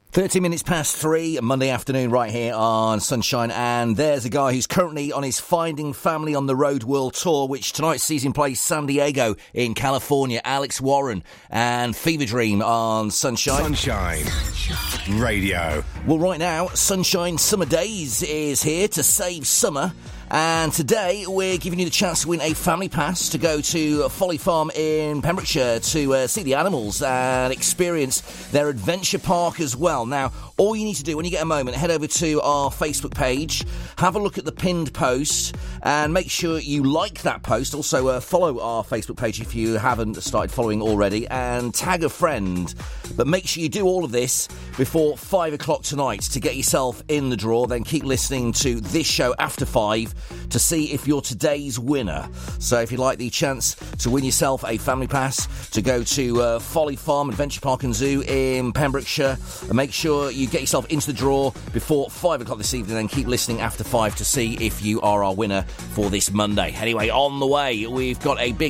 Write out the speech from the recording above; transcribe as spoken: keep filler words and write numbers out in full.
thirty minutes past three, Monday afternoon, right here on Sunshine. And there's a guy who's currently on his Finding Family on the Road World Tour, which tonight sees him play San Diego in California. Alex Warren and Fever Dream on Sunshine. Sunshine. Sunshine. Radio. Well, right now, Sunshine Summer Days is here to save summer. And today we're giving you the chance to win a family pass to go to Folly Farm in Pembrokeshire to uh, see the animals and experience their adventure park as well. Now, all you need to do when you get a moment, head over to our Facebook page, have a look at the pinned post and make sure you like that post. Also, uh, follow our Facebook page if you haven't started following already and tag a friend. But make sure you do all of this before five o'clock tonight to get yourself in the draw. Then keep listening to this show after five to see if you're today's winner. So if you'd like the chance to win yourself a family pass to go to uh, Folly Farm Adventure Park and Zoo in Pembrokeshire, make sure you get yourself into the draw before five o'clock this evening, and keep listening after five to see if you are our winner for this Monday. Anyway, on the way, we've got a big